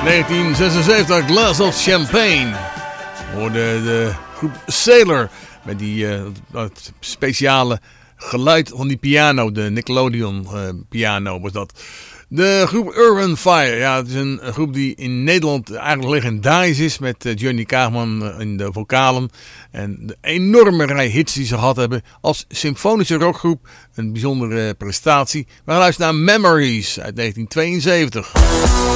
1976, Glass of Champagne. We hoorden de groep Sailor met die het speciale geluid van die piano, de Nickelodeon piano was dat. De groep Urban Fire, ja, het is een groep die in Nederland eigenlijk legendarisch is met Johnny Kaagman in de vocalen. En de enorme rij hits die ze gehad hebben als symfonische rockgroep, een bijzondere prestatie. We gaan luisteren naar Memories uit 1972.